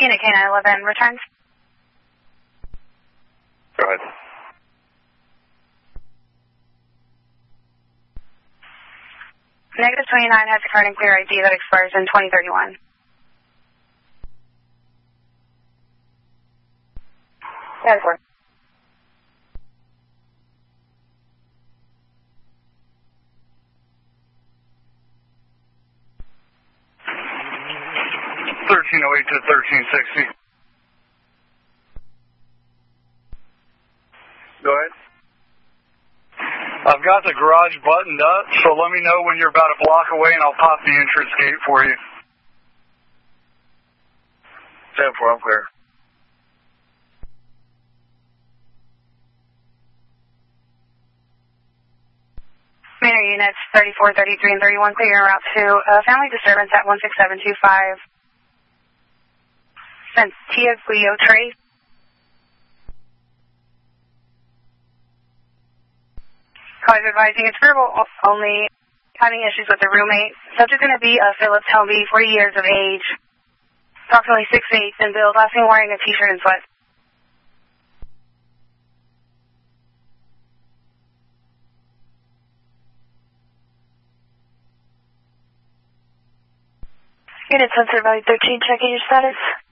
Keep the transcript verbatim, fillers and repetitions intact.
Unit K nine eleven, returns. Go ahead. Negative twenty-nine has a current and clear I D that expires in twenty thirty-one. ten four. thirteen oh eight to thirteen sixty. Go ahead. I've got the garage buttoned up, so let me know when you're about a block away and I'll pop the entrance gate for you. ten four, I'm clear. Manor units thirty-four, thirty-three, and thirty-one clear en route to uh, family disturbance at one six seven two five. Santiago Trace. College advising it's verbal only, having issues with the roommate. Subject going to be a Phillips Helvey, forty years of age, approximately six eight in build, last seen wearing a t-shirt and sweats. Unit Sensor Valley thirteen, checking your status.